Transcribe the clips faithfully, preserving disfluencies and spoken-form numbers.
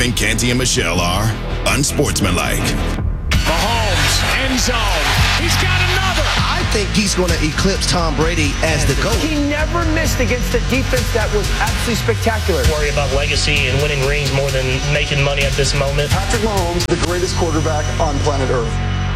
think Canty and Michelle are unsportsmanlike. Mahomes, end zone. He's got another. I think he's going to eclipse Tom Brady as the GOAT. He never missed against a defense that was absolutely spectacular. Worry about legacy and winning rings more than making money at this moment. Patrick Mahomes, the greatest quarterback on planet Earth.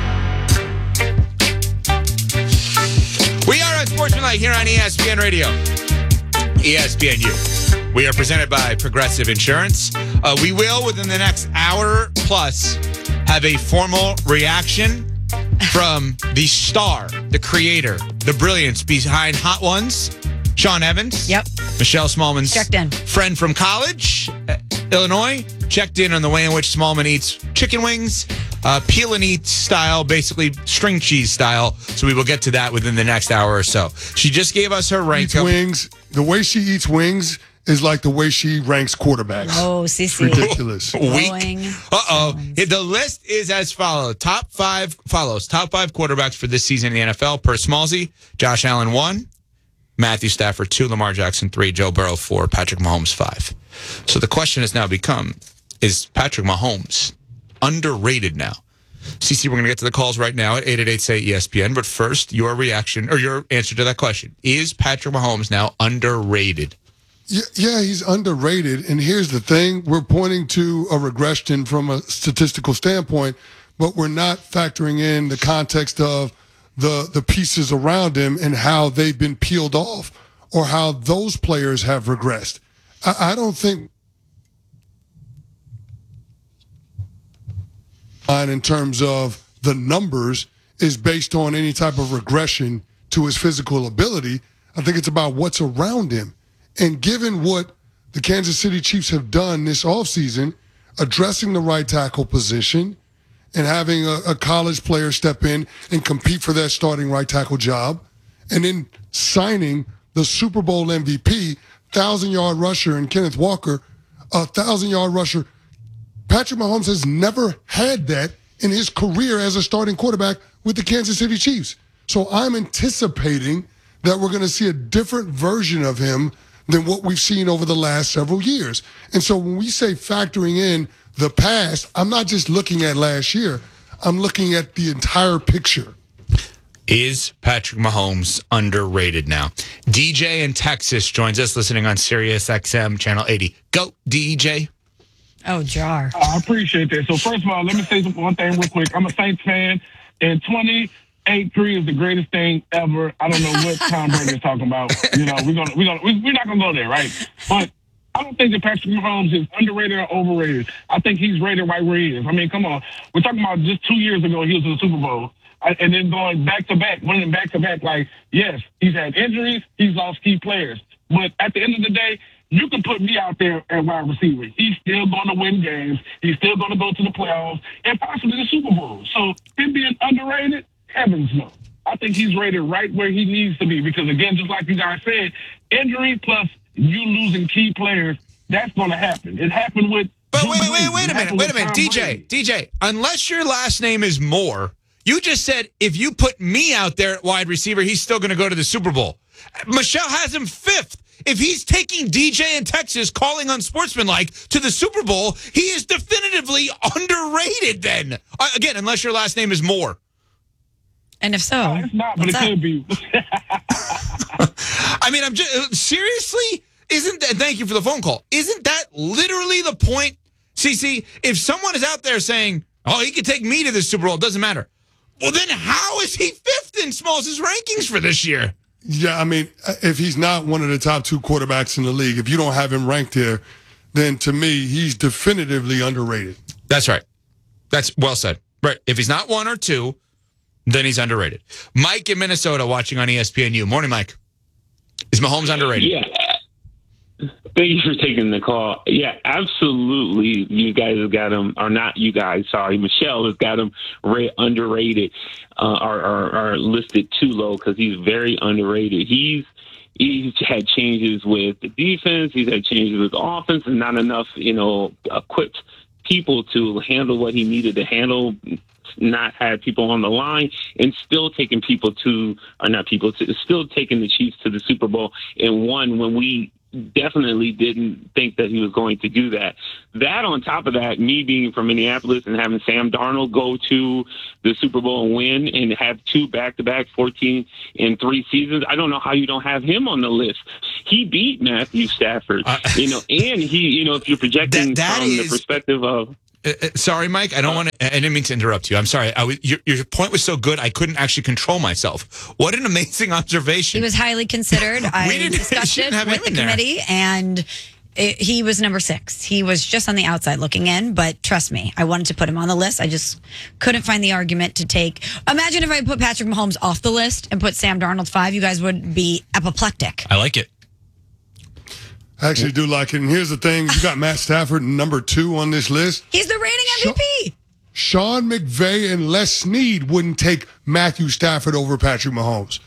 We are Unsportsmanlike here on E S P N Radio, E S P N U. We are presented by Progressive Insurance. Uh, we will, within the next hour plus, have a formal reaction from the star, the creator, the brilliance behind Hot Ones, Sean Evans. Yep. Michelle Smallman's checked in. Friend from college, uh, Illinois, checked in on the way in which Smallman eats chicken wings, uh, peel and eat style, basically string cheese style. So we will get to that within the next hour or so. She just gave us her rank. Eats wings. The way she eats wings is like the way she ranks quarterbacks. Oh, Cece. Ridiculous. Weak. Uh-oh. The list is as follows. Top five follows. Top five quarterbacks for this season in the N F L per Smallsy. Josh Allen, one. Matthew Stafford, two. Lamar Jackson, three. Joe Burrow, four. Patrick Mahomes, five. So the question has now become, is Patrick Mahomes underrated now? Cece, we're going to get to the calls right now at eight eight eight, say E S P N. But first, your reaction or your answer to that question. Is Patrick Mahomes now underrated? Yeah, yeah, he's underrated. And here's the thing. We're pointing to a regression from a statistical standpoint, but we're not factoring in the context of the the pieces around him and how they've been peeled off or how those players have regressed. I, I don't think in terms of the numbers is based on any type of regression to his physical ability. I think it's about what's around him. And given what the Kansas City Chiefs have done this offseason, addressing the right tackle position and having a, a college player step in and compete for that starting right tackle job, and then signing the Super Bowl M V P, thousand-yard rusher, and Kenneth Walker, a thousand-yard rusher. Patrick Mahomes has never had that in his career as a starting quarterback with the Kansas City Chiefs. So I'm anticipating that we're going to see a different version of him than what we've seen over the last several years. And so when we say factoring in the past, I'm not just looking at last year. I'm looking at the entire picture. Is Patrick Mahomes underrated now? D J in Texas joins us listening on Sirius X M Channel eighty. Go, D J. Oh, Jar. I appreciate that. So first of all, let me say one thing real quick. I'm a Saints fan, and twenty-eight three is the greatest thing ever. I don't know what Tom Brady is talking about. You know, we're gonna we're gonna we're not gonna go there, right? But I don't think that Patrick Mahomes is underrated or overrated. I think he's rated right where he is. I mean, come on. We're talking about just two years ago he was in the Super Bowl. And then going back to back, winning back to back, like, yes, he's had injuries, he's lost key players. But at the end of the day, you can put me out there at wide receiver. He's still going to win games. He's still going to go to the playoffs and possibly the Super Bowl. So him being underrated, heavens no. I think he's rated right where he needs to be because, again, just like you guys said, injury plus you losing key players, that's going to happen. It happened with But wait, wait, wait, wait a minute, wait a minute. D J, D J, unless your last name is Moore, you just said if you put me out there at wide receiver, he's still going to go to the Super Bowl. Michelle has him fifth. If he's taking D J in Texas, calling unsportsmanlike to the Super Bowl, he is definitively underrated then. Uh, again, unless your last name is Moore. And if so, no, it's not, but it up? could be. I mean, I'm just seriously. Isn't that? Thank you for the phone call. Isn't that literally the point, Cece? If someone is out there saying, "Oh, he could take me to the Super Bowl," it doesn't matter. Well, then how is he fifth in Smalls' rankings for this year? Yeah, I mean, if he's not one of the top two quarterbacks in the league, if you don't have him ranked there, then to me, he's definitively underrated. That's right. That's well said. Right. If he's not one or two, then he's underrated. Mike in Minnesota watching on E S P N U. Morning, Mike. Is Mahomes underrated? Yeah. Thank you for taking the call. Yeah, absolutely. You guys have got him, or not you guys, sorry. Michelle has got him ra- underrated uh, or, or, or listed too low because he's very underrated. He's he's had changes with the defense. He's had changes with the offense and not enough, you know, equipped people to handle what he needed to handle, not had people on the line, and still taking people to, or not people, to, still taking the Chiefs to the Super Bowl and won when we definitely didn't think that he was going to do that. That on top of that, me being from Minneapolis and having Sam Darnold go to the Super Bowl and win and have two back-to-back fourteen in three seasons, I don't know how you don't have him on the list. He beat Matthew Stafford, uh, you know, and he, you know, if you're projecting that, that from is, the perspective of. Uh, sorry, Mike. I don't want to. I didn't mean to interrupt you. I'm sorry. I was, your, your point was so good, I couldn't actually control myself. What an amazing observation. He was highly considered. I discussed it with the committee, and it, he was number six. He was just on the outside looking in, but trust me, I wanted to put him on the list. I just couldn't find the argument to take. Imagine if I put Patrick Mahomes off the list and put Sam Darnold five. You guys would be apoplectic. I like it. I actually do like it. And here's the thing. You got Matt Stafford number two on this list. He's the reigning M V P. Sean McVay and Les Snead wouldn't take Matthew Stafford over Patrick Mahomes.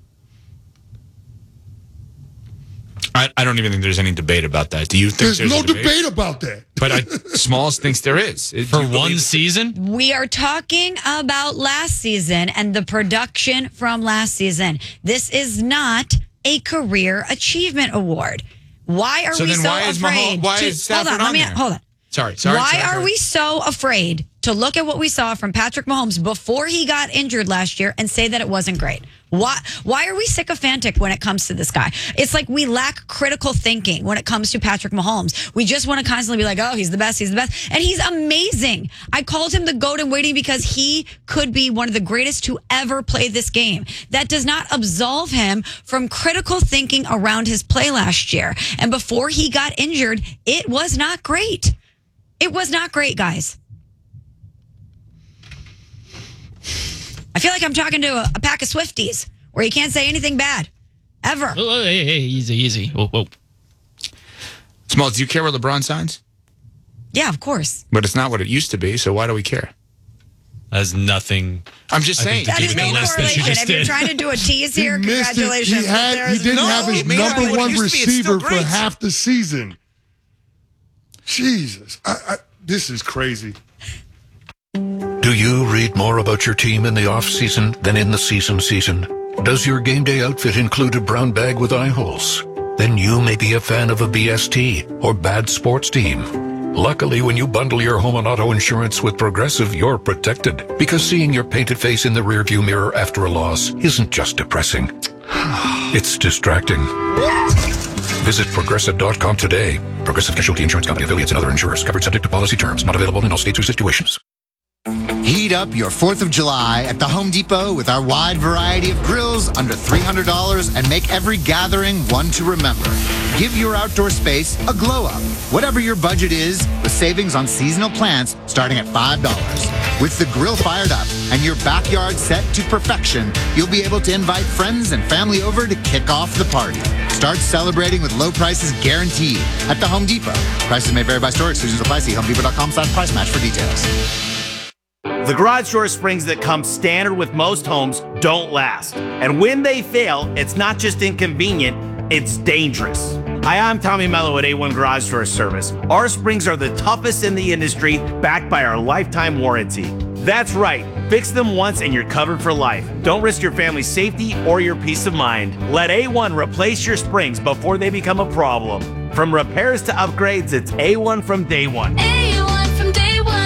I, I don't even think there's any debate about that. Do you think there's, there's no a debate? debate about that? But I, Smalls thinks there is. For one season? We are talking about last season and the production from last season. This is not a career achievement award. Why are so we then so why is afraid? Mahomes, why to, is Stafford hold on, on let me there? hold on. Sorry, sorry. Why sorry, are sorry. we so afraid to look at what we saw from Patrick Mahomes before he got injured last year and say that it wasn't great? Why why are we sycophantic when it comes to this guy? It's like we lack critical thinking when it comes to Patrick Mahomes. We just want to constantly be like, oh, he's the best, he's the best. And he's amazing. I called him the GOAT in waiting because he could be one of the greatest to ever play this game. That does not absolve him from critical thinking around his play last year. And before he got injured, it was not great. It was not great, guys. I feel like I'm talking to a, a pack of Swifties where you can't say anything bad. Ever. Oh, hey, hey, easy, easy. Whoa, whoa. Smalls, do you care where LeBron signs? Yeah, of course. But it's not what it used to be, so why do we care? Has nothing. I'm just saying. That is no correlation. If you're trying to do a tease here, congratulations. He, had, he didn't no, have his number one receiver for half the season. Jesus. I, I, this is crazy. Do you read more about your team in the off-season than in the season season? Does your game day outfit include a brown bag with eye holes? Then you may be a fan of a B S T or bad sports team. Luckily, when you bundle your home and auto insurance with Progressive, you're protected. Because seeing your painted face in the rearview mirror after a loss isn't just depressing. It's distracting. Visit Progressive dot com today. Progressive Casualty Insurance Company, affiliates, and other insurers. Covered subject to policy terms. Not available in all states or situations. Heat up your fourth of July at the Home Depot with our wide variety of grills under three hundred dollars and make every gathering one to remember. Give your outdoor space a glow up. Whatever your budget is, with savings on seasonal plants starting at five dollars. With the grill fired up and your backyard set to perfection, you'll be able to invite friends and family over to kick off the party. Start celebrating with low prices guaranteed at the Home Depot. Prices may vary by store. Exclusions apply. See home depot dot com slash price match for details. The garage door springs that come standard with most homes don't last. And when they fail, it's not just inconvenient, it's dangerous. Hi, I'm Tommy Mello at A one Garage Door Service. Our springs are the toughest in the industry, backed by our lifetime warranty. That's right. Fix them once and you're covered for life. Don't risk your family's safety or your peace of mind. Let A one replace your springs before they become a problem. From repairs to upgrades, it's A one from day one. A one from day one.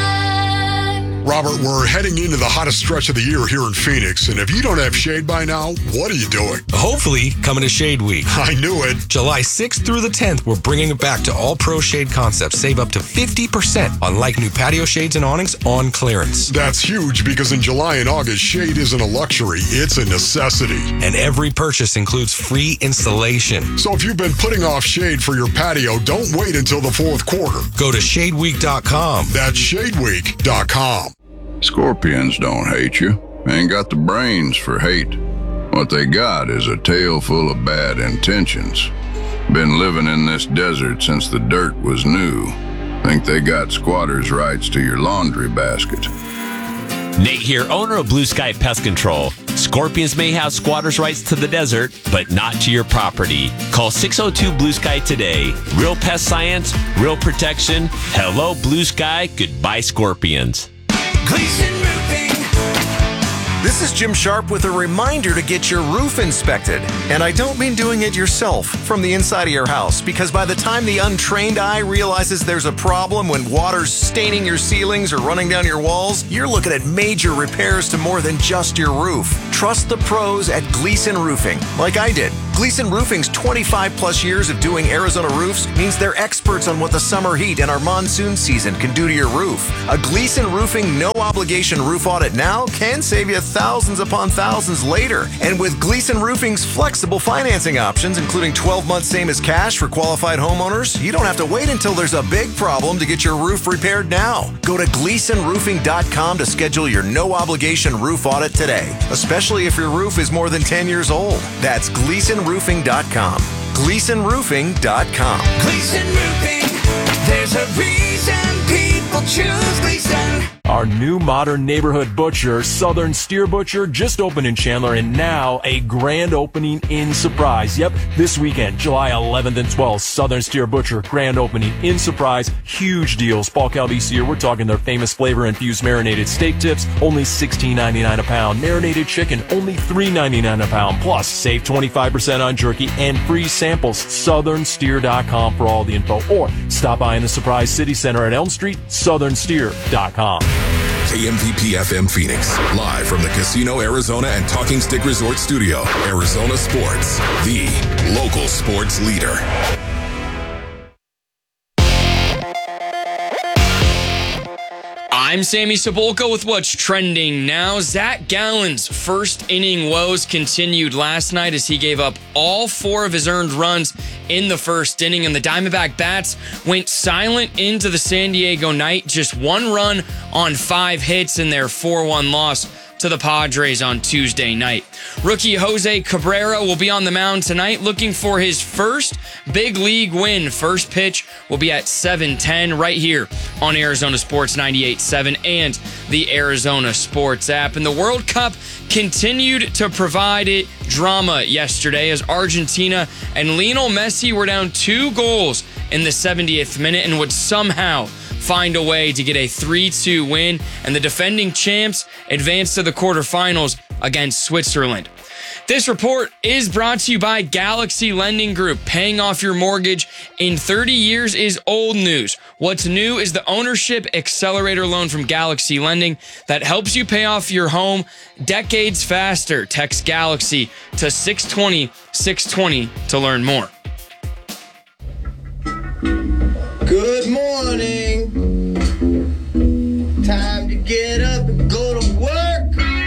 Robert, we're heading into the hottest stretch of the year here in Phoenix, and if you don't have shade by now, what are you doing? Hopefully, coming to Shade Week. I knew it. July sixth through the tenth, we're bringing it back to all pro shade concepts. Save up to fifty percent on like new patio shades and awnings on clearance. That's huge because in July and August, shade isn't a luxury, it's a necessity. And every purchase includes free installation. So if you've been putting off shade for your patio, don't wait until the fourth quarter. Go to shade week dot com. That's shade week dot com. Scorpions don't hate you. Ain't got the brains for hate. What they got is a tail full of bad intentions. Been living in this desert since the dirt was new. Think they got squatters' rights to your laundry basket. Nate here, owner of Blue Sky Pest Control. Scorpions may have squatters' rights to the desert, but not to your property. Call six oh two Blue Sky today. Real pest science, real protection. Hello, Blue Sky. Goodbye, Scorpions. Gleason Roofing. This is Jim Sharp with a reminder to get your roof inspected. And I don't mean doing it yourself from the inside of your house, because by the time the untrained eye realizes there's a problem when water's staining your ceilings or running down your walls, you're looking at major repairs to more than just your roof. Trust the pros at Gleason Roofing, like I did. Gleason Roofing's twenty-five plus years of doing Arizona roofs means they're experts on what the summer heat and our monsoon season can do to your roof. A Gleason Roofing no-obligation roof audit now can save you thousands upon thousands later. And with Gleason Roofing's flexible financing options, including twelve months same as cash for qualified homeowners, you don't have to wait until there's a big problem to get your roof repaired now. Go to gleason roofing dot com to schedule your no-obligation roof audit today, especially if your roof is more than ten years old. That's gleason roofing dot com. gleason roofing dot com. Gleason Roofing, there's a reason people choose Gleason. Our new modern neighborhood butcher, Southern Steer Butcher, just opened in Chandler, and now a grand opening in Surprise. Yep, this weekend, July eleventh and twelfth, Southern Steer Butcher, grand opening in Surprise. Huge deals. Paul Calvisi here. We're talking their famous flavor-infused marinated steak tips, only sixteen ninety-nine a pound. Marinated chicken, only three ninety-nine a pound. Plus, save twenty-five percent on jerky and free samples. southern steer dot com for all the info. Or stop by in the Surprise City Center at Elm Street, southern steer dot com. K M V P F M Phoenix, live from the Casino Arizona and Talking Stick Resort Studio. Arizona Sports, the local sports leader. I'm Sammy Cebulka with what's trending now. Zach Gallen's first inning woes continued last night as he gave up all four of his earned runs in the first inning, and the Diamondback bats went silent into the San Diego night. Just one run on five hits in their four one loss to the Padres on Tuesday night. Rookie Jose Cabrera will be on the mound tonight looking for his first big league win. First pitch will be at seven ten right here on Arizona Sports ninety-eight point seven and the Arizona Sports app. And the World Cup continued to provide it drama yesterday as Argentina and Lionel Messi were down two goals in the seventieth minute and would somehow find a way to get a three two win, and the defending champs advance to the quarterfinals against Switzerland. This report is brought to you by Galaxy Lending Group. Paying off your mortgage in thirty years is old news. What's new is the Ownership Accelerator loan from Galaxy Lending that helps you pay off your home decades faster. Text Galaxy to six twenty, six twenty to learn more. Good morning. Time to get up and go to work.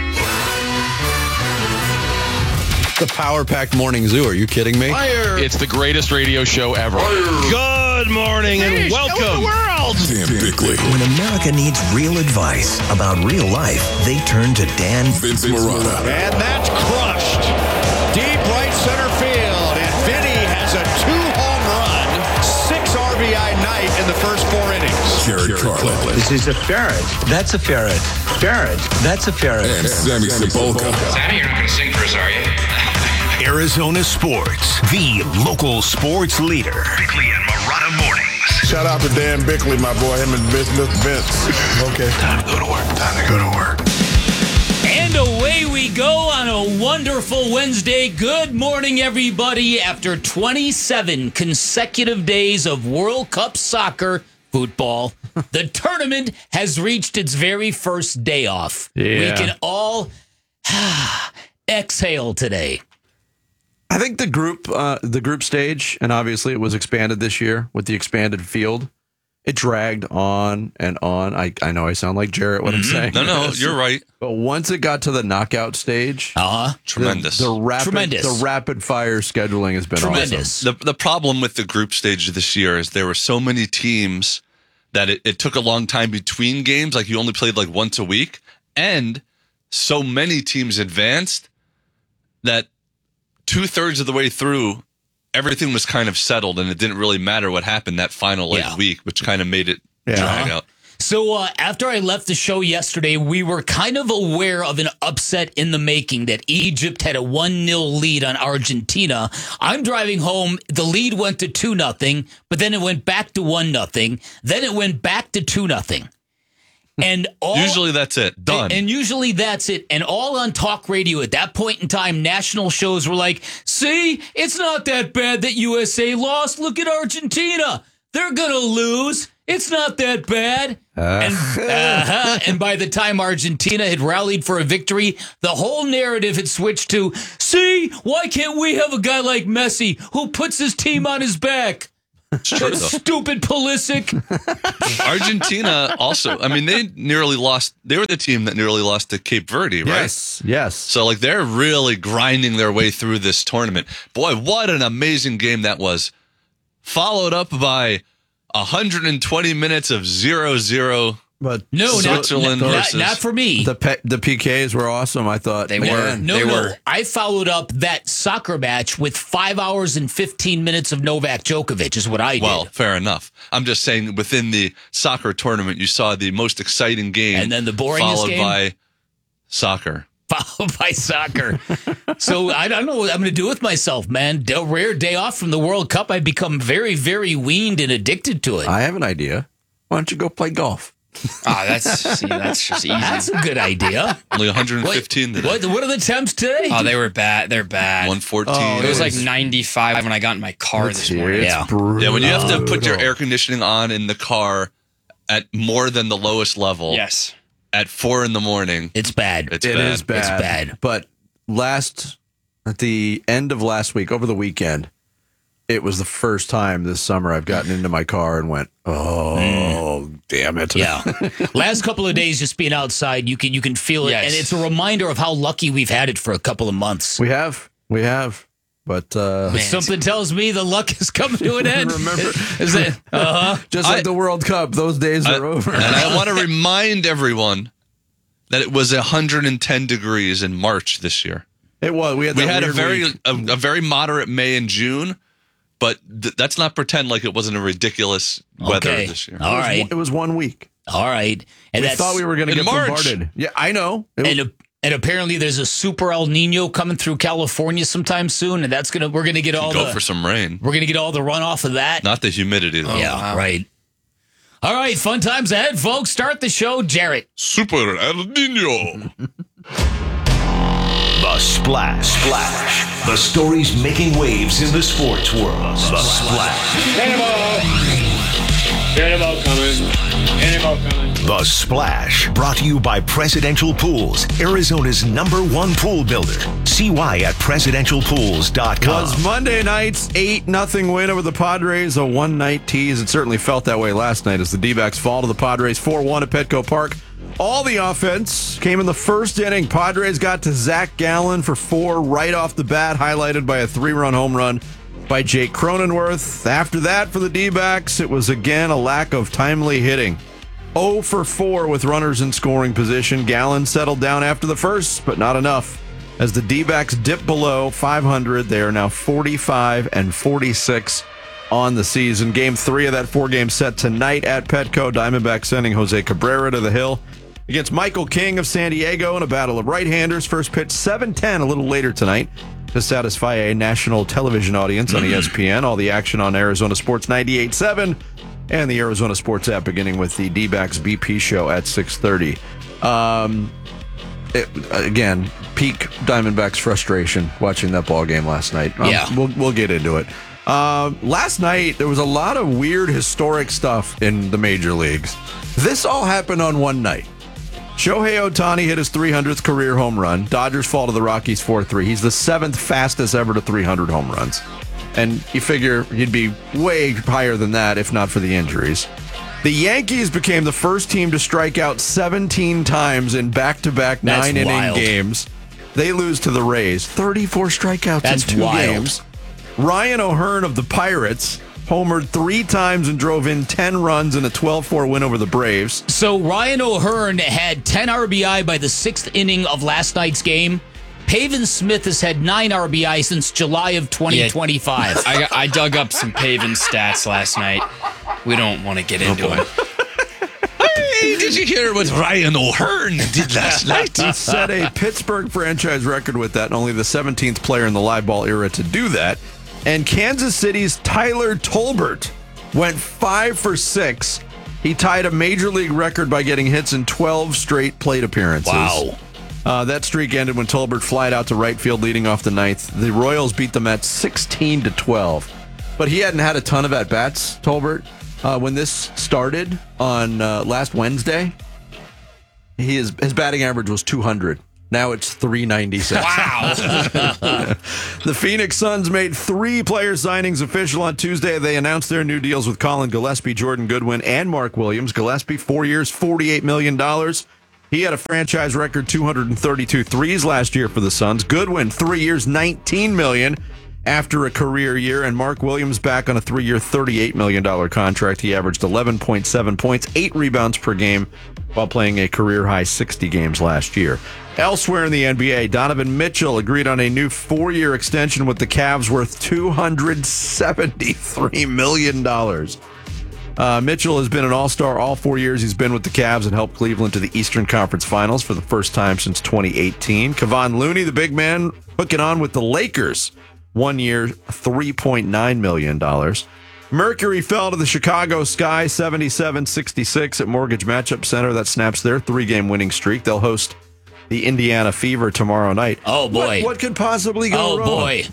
The Power Pack Morning Zoo. Are you kidding me? Fire. It's the greatest radio show ever. Fire. Good morning and Hey, welcome. show the world. Dan Bickley. When America needs real advice about real life, they turn to Dan Vince Marotta. And that's crushed. Deep right center field. And Vinny has a two-home run, six R B I night in the first four innings. Jared Carlin. This is a ferret. That's a ferret. Ferret. That's a ferret. And Sammy Cebulka. Sammy, you're not going to sing for us, are you? Arizona Sports, the local sports leader. Bickley and Marotta Mornings. Shout out to Dan Bickley, my boy, him and Vince. Vince. Okay. Time to go to work. Time to go to work. And away we go on a wonderful Wednesday. Good morning, everybody. After twenty-seven consecutive days of World Cup soccer football, the tournament has reached its very first day off. Yeah. We can all exhale today. I think the group, uh, the group stage, and obviously it was expanded this year with the expanded field. It dragged on and on. I, I know I sound like Jarrett when Mm-hmm. I'm saying No, no, this. you're right. But once it got to the knockout stage, uh-huh. Tremendous. The, the rapid, Tremendous. the rapid fire scheduling has been Tremendous. awesome. The the problem with the group stage this year is there were so many teams that it, it took a long time between games. Like you only played like once a week, and so many teams advanced that two thirds of the way through, everything was kind of settled, and it didn't really matter what happened that final like, Yeah. week, which kind of made it Yeah. drag out. So uh, after I left the show yesterday, we were kind of aware of an upset in the making that Egypt had a one nil lead on Argentina. I'm driving home. The lead went to two nothing, but then it went back to one nothing. Then it went back to two nothing. And all, usually that's it. Done. And, and usually that's it. And all on talk radio at that point in time, national shows were like, see, it's not that bad that U S A lost. Look at Argentina. They're going to lose. It's not that bad. Uh. And, uh-huh. and by the time Argentina had rallied for a victory, the whole narrative had switched to, see, why can't we have a guy like Messi who puts his team on his back? That stupid Pulisic. Argentina also, I mean, they nearly lost. They were the team that nearly lost to Cape Verde, right? Yes, yes. So, like, they're really grinding their way through this tournament. Boy, what an amazing game that was. Followed up by one hundred twenty minutes of zero zero. But no, Switzerland not, versus not, not for me. The pe- the P Ks were awesome. I thought they man. were. No, they no. were. I followed up that soccer match with five hours and fifteen minutes of Novak Djokovic. Is what I did. Well, fair enough. I'm just saying, within the soccer tournament, you saw the most exciting game, and then the boringest followed game? by soccer. Followed by soccer. So I don't know what I'm going to do with myself, man. A rare day off from the World Cup. I've become very, very weaned and addicted to it. I have an idea. Why don't you go play golf? Ah, oh, that's see, that's just easy. That's a good idea. Only one hundred fifteen what, today. What, what are the temps today? Oh, they were bad. They're bad. one fourteen. Oh, it was like ninety-five when I got in my car this morning. It's Yeah. brutal. Yeah, when you have to put your air conditioning on in the car at more than the lowest level. Yes. At four in the morning. It's bad. It's It bad. is bad. It's bad. But last, at the end of last week, over the weekend, it was the first time this summer I've gotten into my car and went, oh, mm. damn it. Yeah. Last couple of days just being outside, you can you can feel it. Yes. And it's a reminder of how lucky we've had it for a couple of months. We have. We have. But, uh, but something tells me the luck is coming to an end. Remember, is it? Uh-huh. Just like I, the World Cup, those days I, are over. And I want to remind everyone that it was one hundred ten degrees in March this year. It was. We had, we that had a weird very week. a, a very moderate May and June, but th- that's not pretend like it wasn't a ridiculous weather Okay. this year. All right. It was one week. All right. And we that's, thought we were going to in get March. bombarded. Yeah, I know. It and, and apparently there's a super El Nino coming through California sometime soon, and that's gonna we're gonna get all Go the for some rain. we're gonna get all the runoff of that. Not the humidity though. yeah, wow. right. All right, fun times ahead, folks. Start the show, Jarrett. Super El Nino. The Splash. Splash. The stories making waves in the sports world. The Splash. Cannonball coming. Cannonball coming. The Splash. Brought to you by Presidential Pools, Arizona's number one pool builder. See why at presidential pools dot com. Was Monday night's eight nothing win over the Padres a one-night tease? It certainly felt that way last night as the D-backs fall to the Padres four one at Petco Park. All the offense came in the first inning. Padres got to Zach Gallen for four right off the bat, highlighted by a three-run home run by Jake Cronenworth. After that, for the D-backs, it was again a lack of timely hitting. oh for four with runners in scoring position. Gallen settled down after the first, but not enough. As the D-backs dip below five hundred, they are now forty-five and forty-six on the season. Game three of that four-game set tonight at Petco. Diamondbacks sending Jose Cabrera to the hill against Michael King of San Diego in a battle of right-handers. First pitch seven ten a little later tonight to satisfy a national television audience on E S P N. All the action on Arizona Sports ninety-eight point seven and the Arizona Sports app, beginning with the D-backs B P show at six thirty. Um, it, again, peak Diamondbacks frustration watching that ball game last night. Um, Yeah. We'll, we'll get into it. Uh, last night, there was a lot of weird historic stuff in the major leagues. This all happened on one night. Shohei Ohtani hit his three hundredth career home run. Dodgers fall to the Rockies four three. He's the seventh fastest ever to three hundred home runs. And you figure he'd be way higher than that if not for the injuries. The Yankees became the first team to strike out seventeen times in back-to-back That's nine-inning wild. games. They lose to the Rays. thirty-four strikeouts That's in two wild. games. Ryan O'Hearn of the Pirates homered three times and drove in ten runs in a twelve four win over the Braves. So Ryan O'Hearn had ten R B I by the sixth inning of last night's game. Pavin Smith has had nine R B I since July of twenty twenty-five. I, got- I dug up some Pavin stats last night. We don't want to get into it. Hey, did you hear what Ryan O'Hearn did last night? He set a Pittsburgh franchise record with that, and only the seventeenth player in the live ball era to do that. And Kansas City's Tyler Tolbert went five for six. He tied a major league record by getting hits in twelve straight plate appearances. Wow. Uh, that streak ended when Tolbert flied out to right field leading off the ninth. The Royals beat the Mets sixteen to twelve. But he hadn't had a ton of at-bats, Tolbert. Uh, when this started on uh, last Wednesday, his, his batting average was two hundred. Now it's three ninety-six. Wow. The Phoenix Suns made three player signings official on Tuesday. They announced their new deals with Colin Gillespie, Jordan Goodwin, and Mark Williams. Gillespie, four years, forty-eight million dollars. He had a franchise record two hundred thirty-two threes last year for the Suns. Goodwin, three years, nineteen million dollars after a career year. And Mark Williams back on a three-year, thirty-eight million dollars contract. He averaged eleven point seven points, eight rebounds per game while playing a career-high sixty games last year. Elsewhere in the N B A, Donovan Mitchell agreed on a new four-year extension with the Cavs worth two hundred seventy-three million dollars. Uh, Mitchell has been an all-star all four years he's been with the Cavs and helped Cleveland to the Eastern Conference Finals for the first time since twenty eighteen. Kevon Looney, the big man, hooking on with the Lakers. One year, three point nine million dollars. Mercury fell to the Chicago Sky seventy-seven sixty-six at Mortgage Matchup Center. That snaps their three-game winning streak. They'll host the Indiana Fever tomorrow night. Oh, boy. What, what could possibly go oh, wrong? Oh, boy.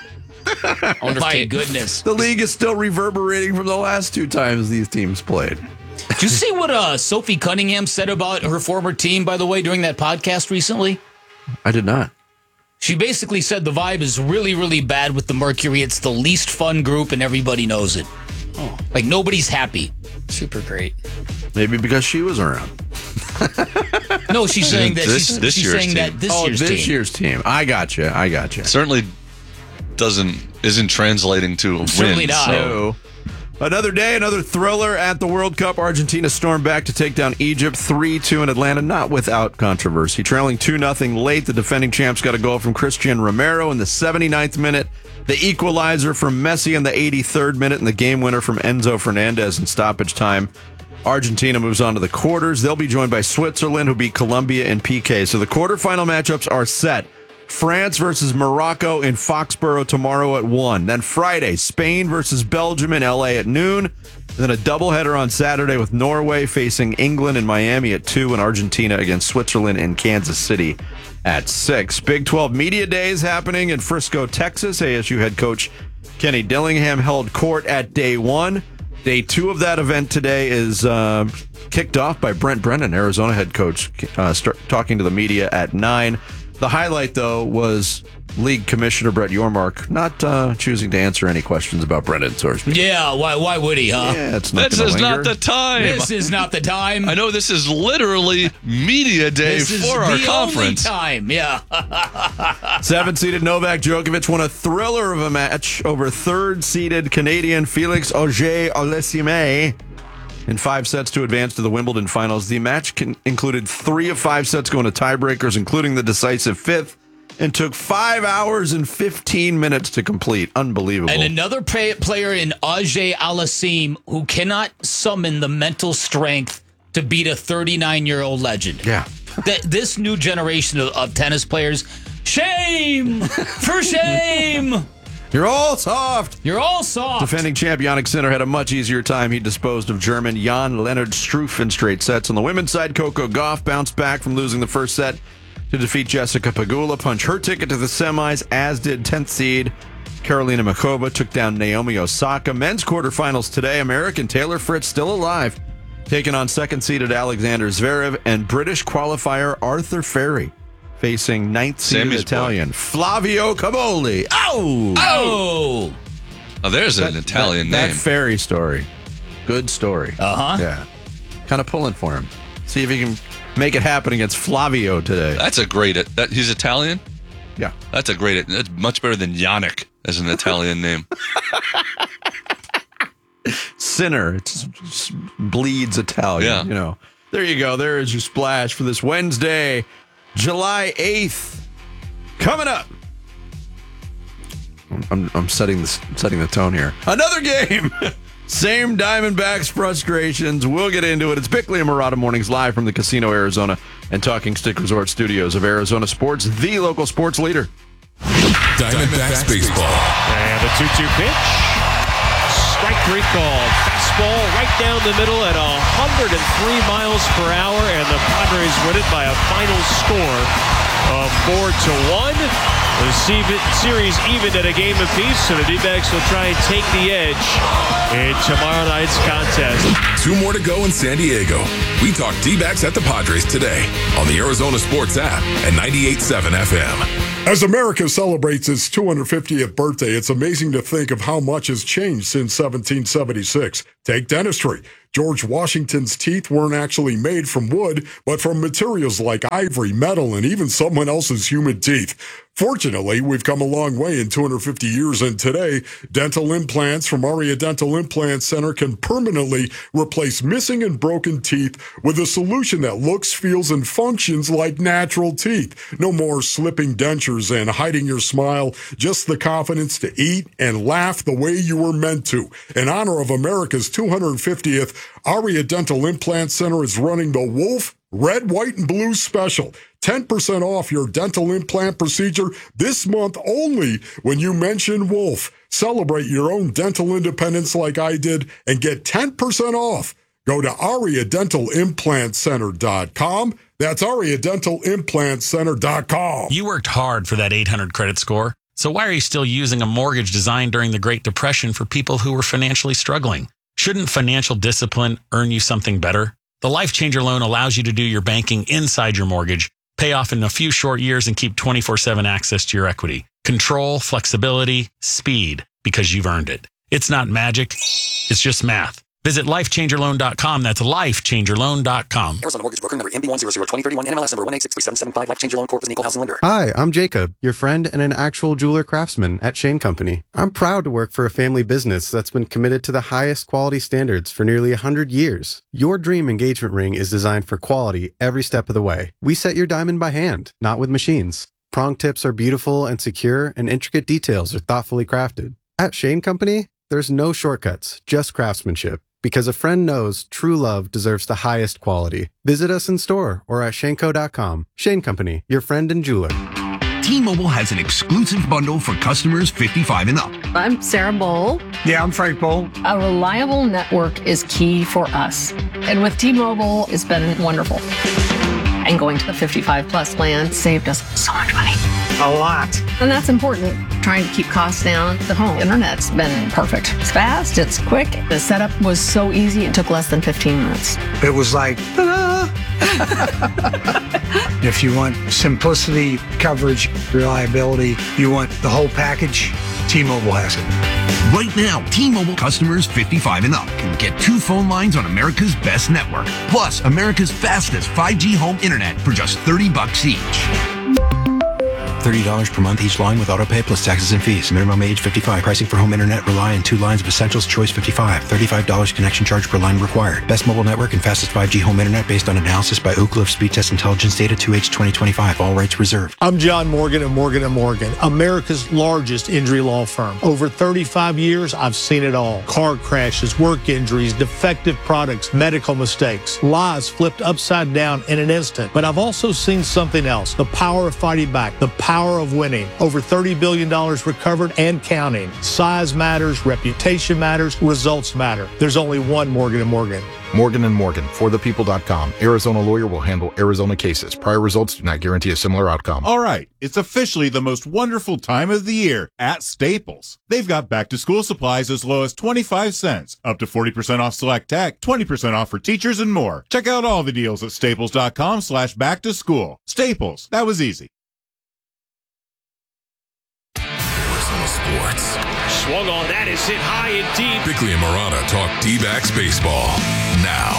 Oh, my goodness. The league is still reverberating from the last two times these teams played. Did you see what uh, Sophie Cunningham said about her former team, by the way, during that podcast recently? I did not. She basically said the vibe is really, really bad with the Mercury. It's the least fun group, and everybody knows it. Oh. Like, nobody's happy. Super great. Maybe because she was around. No, she's saying that this, she's, this she's year's saying team. that this oh, year's this team. year's team. I got you. I got you. Certainly doesn't isn't translating to a win. Certainly not. So. Another day, another thriller at the World Cup. Argentina stormed back to take down Egypt three two in Atlanta, not without controversy. Trailing two nothing late, the defending champs got a goal from Christian Romero in the seventy-ninth minute, the equalizer from Messi in the eighty-third minute, and the game winner from Enzo Fernandez in stoppage time. Argentina moves on to the quarters. They'll be joined by Switzerland, who beat Colombia in P K. So the quarterfinal matchups are set. France versus Morocco in Foxborough tomorrow at one. Then Friday, Spain versus Belgium in L A at noon. And then a doubleheader on Saturday with Norway facing England in Miami at two and Argentina against Switzerland in Kansas City at six. Big twelve Media Days happening in Frisco, Texas. A S U head coach Kenny Dillingham held court at day one. Day two of that event today is uh, kicked off by Brent Brennan, Arizona head coach, uh, start talking to the media at nine. The highlight, though, was League Commissioner Brett Yormark not uh, choosing to answer any questions about Brendan Sorsby. Yeah, why Why would he, huh? Yeah, it's not This is not the time. This is not the time. I know this is literally media day this for our the conference. Only time, yeah. Seven-seeded Novak Djokovic won a thriller of a match over third-seeded Canadian Felix Auger-Aliassime in five sets to advance to the Wimbledon finals. The match can, included three of five sets going to tiebreakers, including the decisive fifth, and took five hours and fifteen minutes to complete. Unbelievable. And another pay- player in Auger-Aliassime who cannot summon the mental strength to beat a thirty-nine-year-old legend. Yeah. Th- this new generation of, of tennis players, shame! For shame! You're all soft. You're all soft. Defending champ Jannik Sinner had a much easier time. He disposed of German Jan-Lennard Struff in straight sets. On the women's side, Coco Gauff bounced back from losing the first set to defeat Jessica Pegula, punch her ticket to the semis, as did tenth seed Karolina Muchova. Took down Naomi Osaka. Men's quarterfinals today. American Taylor Fritz still alive, taking on second-seeded Alexander Zverev, and British qualifier Arthur Ferry facing ninth-seeded Italian boy. Flavio Caboli. Oh! Oh! Oh, there's that, an Italian that, name. That Ferry story. Good story. Uh-huh. Yeah. Kind of pulling for him. See if he can make it happen against Flavio today. That's a great... That, he's Italian? Yeah. That's a great... That's much better than Yannick as an Italian name. Sinner. It just bleeds Italian. Yeah. You know. There you go. There is your splash for this Wednesday, July eighth. Coming up. I'm, I'm setting the, setting the tone here. Another game. Same Diamondbacks frustrations. We'll get into it. It's Bickley and Murata Mornings live from the Casino Arizona and Talking Stick Resort Studios of Arizona Sports, the local sports leader. Diamondbacks baseball. And the two two pitch. Strike three called. Fastball Fastball right down the middle at one hundred three miles per hour, and the Padres win it by a final score of four to one. The series even at a game apiece, so the D-backs will try and take the edge in tomorrow night's contest. Two more to go in San Diego. We talk D-backs at the Padres today on the Arizona Sports app and ninety-eight point seven F M. As America celebrates its two hundred fiftieth birthday, it's amazing to think of how much has changed since seventeen seventy-six. Take dentistry. George Washington's teeth weren't actually made from wood, but from materials like ivory, metal, and even someone else's human teeth. Fortunately, we've come a long way in two hundred fifty years, and today, dental implants from Aria Dental Implant Center can permanently replace missing and broken teeth with a solution that looks, feels, and functions like natural teeth. No more slipping dentures and hiding your smile, just the confidence to eat and laugh the way you were meant to. In honor of America's two hundred fiftieth, Aria Dental Implant Center is running the Wolf Red, White, and Blue special. ten percent off your dental implant procedure this month only when you mention Wolf. Celebrate your own dental independence like I did and get ten percent off. Go to aria dental implant center dot com. That's aria dental implant center dot com. You worked hard for that eight hundred credit score. So why are you still using a mortgage designed during the Great Depression for people who were financially struggling? Shouldn't financial discipline earn you something better? The Life Changer loan allows you to do your banking inside your mortgage, pay off in a few short years, and keep twenty-four seven access to your equity. Control, flexibility, speed, because you've earned it. It's not magic. It's just math. Visit life changer loan dot com. That's life changer loan dot com. Arizona Mortgage Broker number M B one zero zero two zero three one, N M L S number one eight six three seven seven five. Life Changer Loan Corp is an equal housing lender. Hi, I'm Jacob, your friend and an actual jeweler craftsman at Shane Company. I'm proud to work for a family business that's been committed to the highest quality standards for nearly one hundred years. Your dream engagement ring is designed for quality every step of the way. We set your diamond by hand, not with machines. Prong tips are beautiful and secure, and intricate details are thoughtfully crafted. At Shane Company, there's no shortcuts, just craftsmanship. Because a friend knows true love deserves the highest quality. Visit us in store or at shaneco dot com. Shane Company, your friend and jeweler. T-Mobile has an exclusive bundle for customers fifty-five and up. I'm Sarah Bowl. Yeah, I'm Frank Bowl. A reliable network is key for us. And with T-Mobile, it's been wonderful. And going to the fifty-five plus plan saved us so much money. A lot. And that's important. Trying to keep costs down. The home internet's been perfect. It's fast, it's quick. The setup was so easy, it took less than fifteen minutes. It was like, ta-da! If you want simplicity, coverage, reliability, you want the whole package, T-Mobile has it. Right now, T-Mobile customers fifty-five and up can get two phone lines on America's best network, plus America's fastest five G home internet for just thirty bucks each. thirty dollars per month each line with autopay plus taxes and fees. Minimum age fifty-five. Pricing for home internet rely on two lines of Essentials Choice fifty-five. thirty-five dollars connection charge per line required. Best mobile network and fastest five G home internet based on analysis by Ookla of Speed Test Intelligence Data two H twenty twenty-five. All rights reserved. I'm John Morgan of Morgan and Morgan, America's largest injury law firm. Over thirty-five years, I've seen it all. Car crashes, work injuries, defective products, medical mistakes, lies flipped upside down in an instant. But I've also seen something else. The power of fighting back. The power of winning. Over thirty billion dollars recovered and counting. Size matters, reputation matters, results matter. There's only one Morgan and Morgan. Morgan and Morgan, for the people dot com. Arizona lawyer will handle Arizona cases. Prior results do not guarantee a similar outcome. All right, it's officially the most wonderful time of the year at Staples. They've got back-to-school supplies as low as twenty-five cents, up to forty percent off select tech, twenty percent off for teachers, and more. Check out all the deals at staples dot com slash back to school. Staples, that was easy. Sports. Swung on that, is hit high and deep. Bickley and Marana talk D-backs baseball now.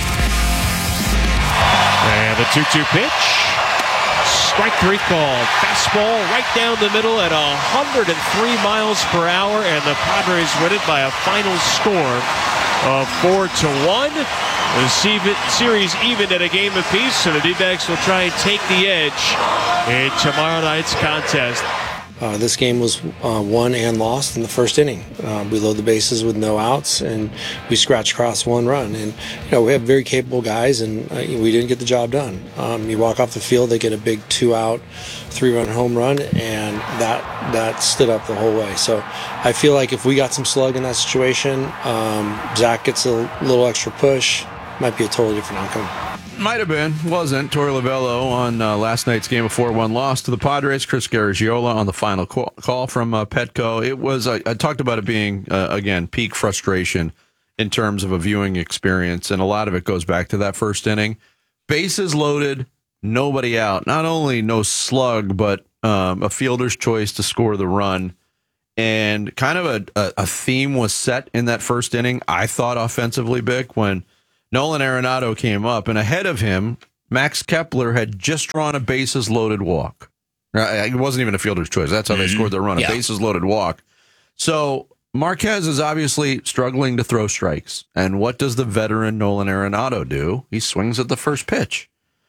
And the two two pitch. Strike three called. Fastball right down the middle at one hundred three miles per hour, and the Padres win it by a final score of four to one. The series even at a game apiece, so the D-backs will try and take the edge in tomorrow night's contest. Uh, this game was uh, won and lost in the first inning. Uh, we load the bases with no outs, and we scratch across one run. And you know we have very capable guys, and uh, we didn't get the job done. Um, you walk off the field, they get a big two-out, three-run home run, and that that stood up the whole way. So I feel like if we got some slug in that situation, um, Zach gets a little extra push, might be a totally different outcome. Might have been, wasn't. Torey Lovullo on uh, last night's game, a four one loss to the Padres. Chris Garagiola on the final call, call from uh, Petco. It was, I, I talked about it being, uh, again, peak frustration in terms of a viewing experience, and a lot of it goes back to that first inning. Bases loaded, nobody out. Not only no slug, but um, a fielder's choice to score the run. And kind of a, a, a theme was set in that first inning, I thought, offensively, Bick, when Nolan Arenado came up, and ahead of him, Max Kepler had just drawn a bases-loaded walk. It wasn't even a fielder's choice. That's how they mm-hmm. scored their run, a yeah. bases-loaded walk. So Marquez is obviously struggling to throw strikes. And what does the veteran Nolan Arenado do? He swings at the first pitch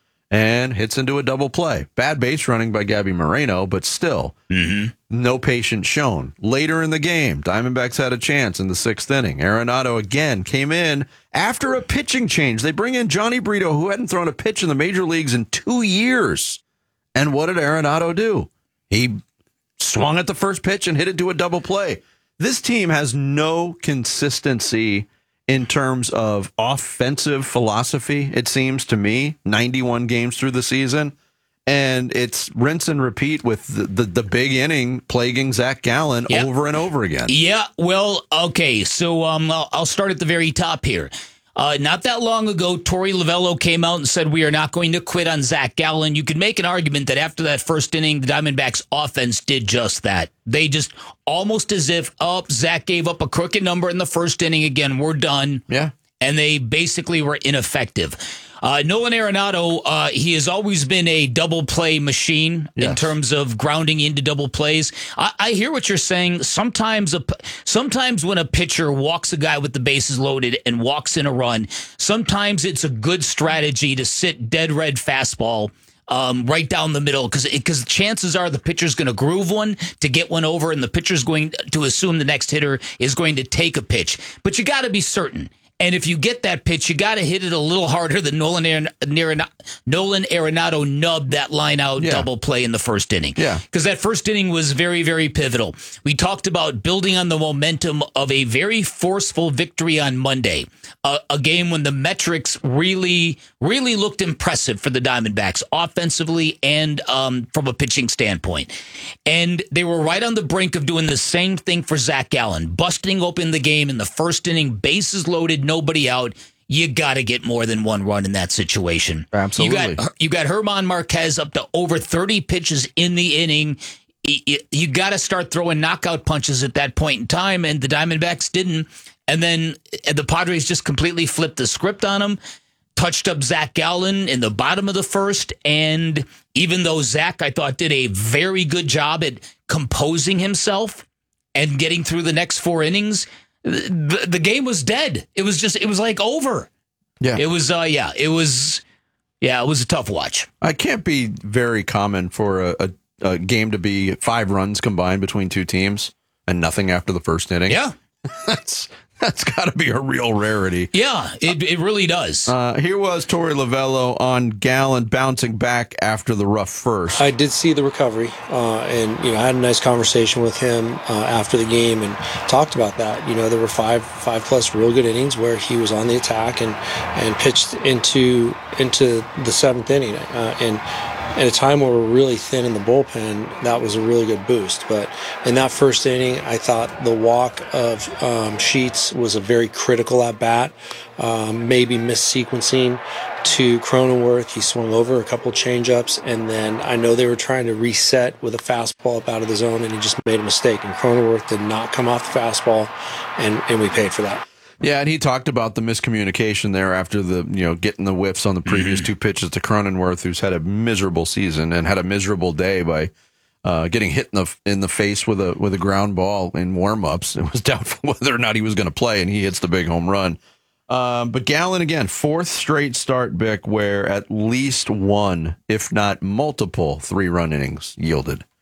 and hits into a double play. Bad base running by Gabby Moreno, but still, mm-hmm. no patience shown. Later in the game, Diamondbacks had a chance in the sixth inning. Arenado again came in after a pitching change. They bring in Johnny Brito, who hadn't thrown a pitch in the major leagues in two years. And what did Arenado do? He swung at the first pitch and hit it to a double play. This team has no consistency in terms of offensive philosophy, it seems to me, ninety-one games through the season. And it's rinse and repeat with the, the, the big inning plaguing Zach Gallen yep. over and over again. Yeah, well, okay, so um, I'll, I'll start at the very top here. Uh, not that long ago, Torey Lovullo came out and said we are not going to quit on Zach Gallen. You could make an argument that after that first inning, the Diamondbacks offense did just that. They just almost as if, oh, Zach gave up a crooked number in the first inning. Again, we're done. Yeah. And they basically were ineffective. Uh, Nolan Arenado, uh, he has always been a double play machine yes. in terms of grounding into double plays. I, I hear what you're saying. Sometimes, a, sometimes when a pitcher walks a guy with the bases loaded and walks in a run, sometimes it's a good strategy to sit dead red fastball um, right down the middle because because chances are the pitcher's going to groove one to get one over, and the pitcher's going to assume the next hitter is going to take a pitch. But you got to be certain. And if you get that pitch, you got to hit it a little harder than Nolan Arenado, Nolan Arenado nubbed that line out yeah. double play in the first inning. Yeah. Because that first inning was very, very pivotal. We talked about building on the momentum of a very forceful victory on Monday, a, a game when the metrics really, really looked impressive for the Diamondbacks, offensively and um, from a pitching standpoint. And they were right on the brink of doing the same thing for Zach Gallen, busting open the game in the first inning, bases loaded, nobody out. You got to get more than one run in that situation. Absolutely. You got you got German Marquez up to over thirty pitches in the inning. You, you got to start throwing knockout punches at that point in time, and the Diamondbacks didn't. And then the Padres just completely flipped the script on them, touched up Zach Gallen in the bottom of the first, and even though Zach, I thought, did a very good job at composing himself and getting through the next four innings, The, the game was dead. It was just, it was like over. Yeah. It was, uh, yeah, it was, yeah, it was a tough watch. I can't be very common for a, a, a game to be five runs combined between two teams and nothing after the first inning. Yeah. That's That's got to be a real rarity. Yeah, it it really does. Uh, here was Torey Lovullo on Gallen bouncing back after the rough first. I did see the recovery, uh, and you know, I had a nice conversation with him uh, after the game and talked about that. You know, there were five five plus real good innings where he was on the attack and and pitched into into the seventh inning, uh, and. At a time where we're really thin in the bullpen, that was a really good boost. But in that first inning, I thought the walk of um, Sheets was a very critical at-bat, um, maybe missequencing to Cronenworth. He swung over a couple change-ups, and then I know they were trying to reset with a fastball up out of the zone, and he just made a mistake. And Cronenworth did not come off the fastball, and, and we paid for that. Yeah, and he talked about the miscommunication there after the, you know, getting the whiffs on the previous two pitches to Cronenworth, who's had a miserable season and had a miserable day by uh, getting hit in the in the face with a with a ground ball in warm-ups. It was doubtful whether or not he was going to play, and he hits the big home run. Um, but Gallen, again, fourth straight start, Bick, where at least one, if not multiple, three-run innings yielded.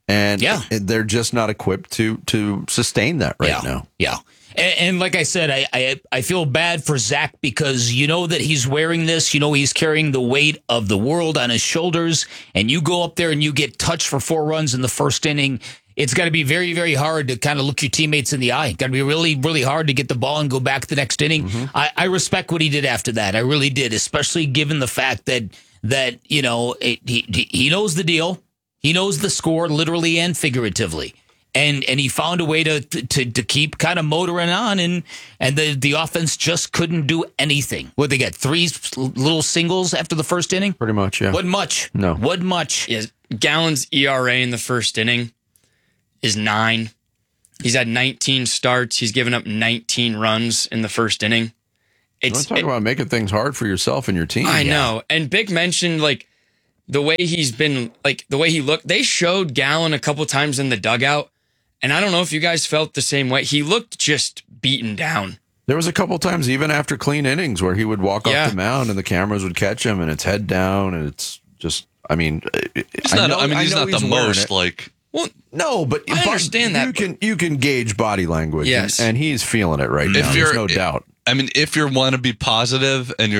And Yeah. they're just not equipped to to sustain that right yeah. now. Yeah. And, and like I said, I, I I feel bad for Zach because you know that he's wearing this. You know he's carrying the weight of the world on his shoulders. And you go up there and you get touched for four runs in the first inning. It's got to be very, very hard to kind of look your teammates in the eye. Got to be really, really hard to get the ball and go back the next inning. Mm-hmm. I, I respect what he did after that. I really did, especially given the fact that, that you know, it, he, he knows the deal. He knows the score, literally and figuratively. And and he found a way to to, to keep kind of motoring on, and and the, the offense just couldn't do anything. What, they got three little singles after the first inning? Pretty much, yeah. Wasn't much. No. Wasn't much. Is Gallen's E R A in the first inning is nine. He's had nineteen starts. He's given up nineteen runs in the first inning. It's talk it, about making things hard for yourself and your team. I yeah. know. And Big mentioned like the way he's been, like the way he looked. They showed Gallen a couple times in the dugout, and I don't know if you guys felt the same way. He looked just beaten down. There was a couple times even after clean innings where he would walk yeah. off the mound and the cameras would catch him and it's head down and it's just. I mean, it's I not. know, I mean, he's I not he's the most it. like. Well, no, but I understand you that. You can you can gauge body language, yes. and, and he's feeling it right now. If There's no doubt. I mean, if you want to be positive and you're